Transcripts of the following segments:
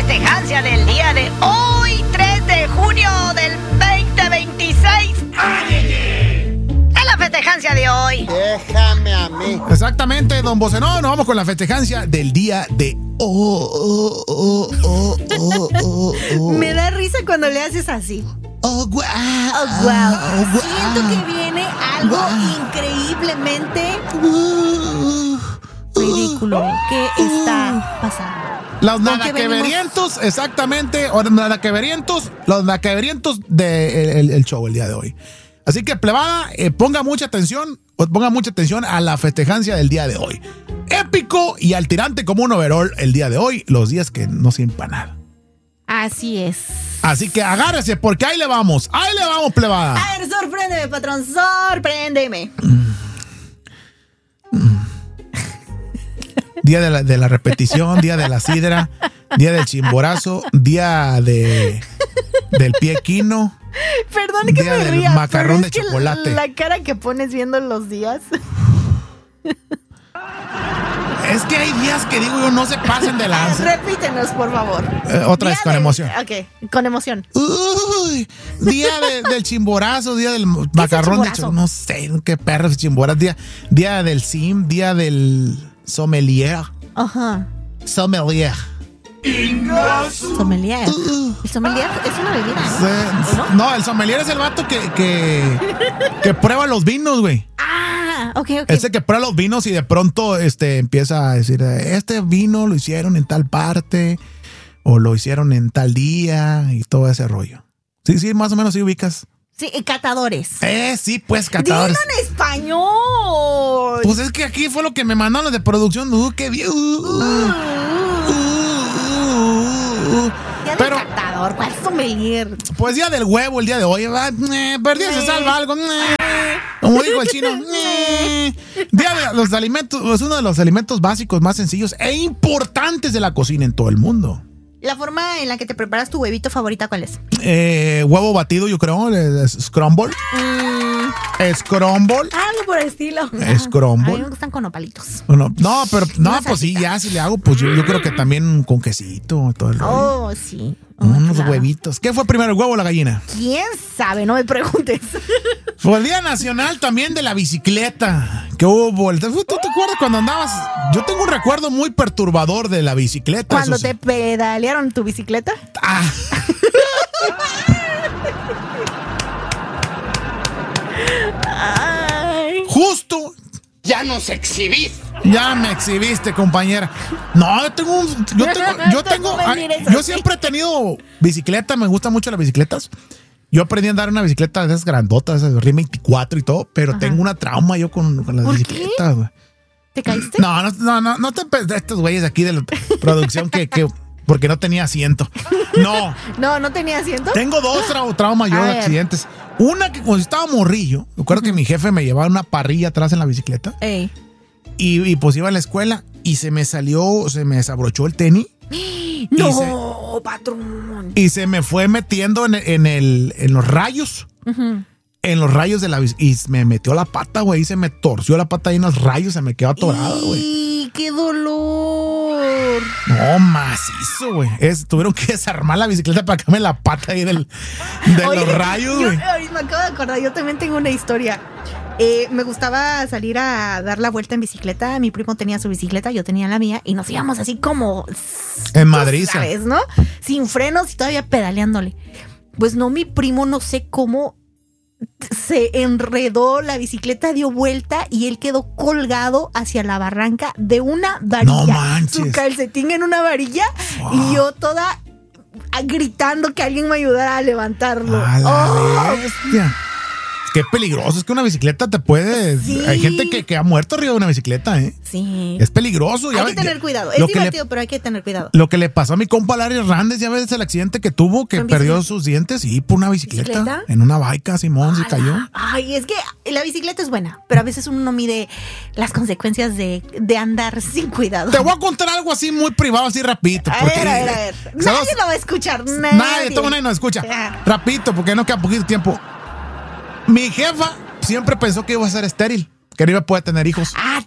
festejancia del día de hoy, 3 de junio del 2026. Es la festejancia de hoy. Déjame a mí. Exactamente, don Bocenón. Nos vamos con la festejancia del día de Me da risa cuando le haces así. Oh, wow. Oh, wow. Siento que viene algo increíblemente ridículo. ¿Qué está pasando? Los nadaqueverientos, exactamente. Los nadaqueverientos del show el día de hoy. Así que, plebada, ponga mucha atención a la festejancia del día de hoy. Épico y al tirante como un overall el día de hoy, los días que no sirven para nada. Así es. Así que agárrese, porque ahí le vamos, plebada. A ver, sorpréndeme, patrón, sorpréndeme. Día de la repetición, día de la sidra, día del chimborazo, día del pie quino. Perdón que día me del ría, macarrón pero de es que chocolate. la cara que pones viendo los días. Es que hay días que digo yo no se pasen de lanza. Repítenos, por favor. Otra vez con emoción. Ok, con emoción. Uy, día del chimborazo, día del macarrón de chocolate. No sé, qué perros chimboras. Día del sim, día del sommelier. Ajá. Sommelier. Sommelier. El sommelier es una bebida, ¿no? No, el sommelier es el vato que prueba los vinos, güey. Ah, ok. Ese que prueba los vinos y de pronto empieza a decir, este vino lo hicieron en tal parte o lo hicieron en tal día y todo ese rollo. Sí, más o menos sí ubicas. Sí, catadores. Sí, pues, catadores. Dilo en español. Pues es que aquí fue lo que me mandaron los de producción. ¡Qué bien! Día del catador, ¿cuál sommelier? Pues día del huevo el día de hoy. Perdí, se salva algo. Como dijo el chino. Día de los alimentos, es uno de los alimentos básicos más sencillos e importantes de la cocina en todo el mundo. ¿La forma en la que te preparas tu huevito favorita cuál es? Huevo batido, yo creo. Scramble. Scramble. Algo por el estilo. Scramble. A mí me gustan con opalitos. No, pero pues sí, ya si le hago, pues yo creo que también con quesito, todo el rollo. Oh, sí. Unos huevitos. ¿Qué fue primero, el huevo o la gallina? ¿Quién sabe? No me preguntes. Fue el Día Nacional también de la Bicicleta. Que hubo. ¿Tú te acuerdas cuando andabas? Yo tengo un recuerdo muy perturbador de la bicicleta. ¿Cuando te pedalearon tu bicicleta? Ay. Justo. Ya nos exhibiste. Ya me exhibiste, compañera. No, yo siempre he tenido bicicleta, me gustan mucho las bicicletas. Yo aprendí a andar en una bicicleta de esas grandotas, esas RIM 24 y todo, pero tengo una trauma yo con las bicicletas, güey. ¿Te caíste? No te de estos güeyes aquí de la producción que porque no tenía asiento. No tenía asiento. Tengo dos traumas yo de accidentes. Una que cuando estaba morrillo, recuerdo que mi jefe me llevaba una parrilla atrás en la bicicleta. Ey. Y pues iba a la escuela y se me desabrochó el tenis. No, patrón. Y se me fue metiendo en los rayos. Uh-huh. En los rayos de la bicicleta. Y me metió la pata, güey. Y se me torció la pata ahí en los rayos. Se me quedó atorada, güey. ¡Y qué dolor! No, macizo, güey. Tuvieron que desarmar la bicicleta para sacarme la pata ahí de los rayos, güey. Me acabo de acordar, yo también tengo una historia. Me gustaba salir a dar la vuelta en bicicleta. Mi primo tenía su bicicleta, yo tenía la mía. Y nos íbamos así como... En Madrid, ¿sabes, no? Sin frenos y todavía pedaleándole. Pues no, mi primo no sé cómo... se enredó, la bicicleta dio vuelta y él quedó colgado hacia la barranca de una varilla. No manches. Su calcetín en una varilla y yo toda gritando que alguien me ayudara a levantarlo. A la bestia. Qué peligroso, es que una bicicleta te puede... Sí. Hay gente que ha muerto arriba de una bicicleta, ¿eh? Sí. Es peligroso. Hay que tener cuidado. Es divertido, pero hay que tener cuidado. Lo que le pasó a mi compa Larry Hernández, ya ves el accidente que tuvo, que perdió sus dientes y por una bicicleta. En una baica, Simón, se cayó. Ay, es que la bicicleta es buena, pero a veces uno no mide las consecuencias de andar sin cuidado. Te voy a contar algo así muy privado, así rapidito. A ver. Nadie lo va a escuchar. Nadie nos escucha. Rapidito, porque no queda poquito tiempo. Mi jefa siempre pensó que iba a ser estéril, que no iba a poder tener hijos.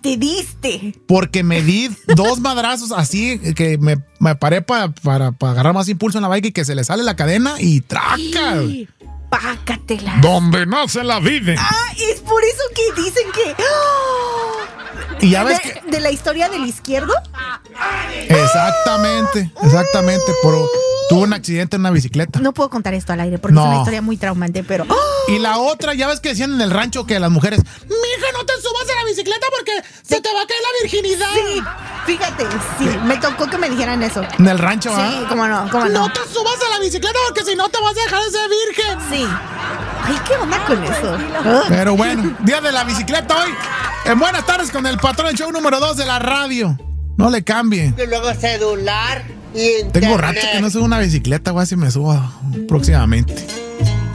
te diste? Porque me di 2 madrazos así que me paré para agarrar más impulso en la bike y que se le sale la cadena y traca. Pácatela. Donde no se la vive. Ah, es por eso que dicen que... Y ya ves que... ¿De la historia del izquierdo? Exactamente. Tuvo un accidente en una bicicleta. No puedo contar esto al aire porque es una historia muy traumante, pero... Y la otra, ya ves que decían en el rancho que las mujeres, mija, no te subas a la bicicleta porque se te va a caer la virginidad. Sí, fíjate, me tocó que me dijeran eso. En el rancho, ¿ah? Sí, cómo no. No te subas a la bicicleta porque si no te vas a dejar de ser virgen. Sí. Ay, ¿qué onda con eso? Pero bueno, día de la bicicleta hoy. En Buenas Tardes con el patrón, el show número 2 de la radio. No le cambie. Y luego celular y internet. Tengo rato que no subo una bicicleta, güey, si me subo próximamente.